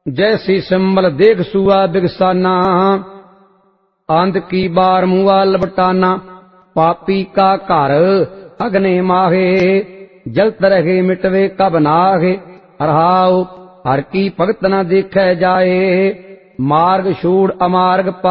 जैसी सिंबल देख सुआ बिगसाना, आंध की बार मुआ लबटाना। पापी का घर अग्नि माहे, जलत रहे मिटवे कब नाहे। रहाओ हर की भगत न देखे जाए, मार्ग छोड़ अमार्ग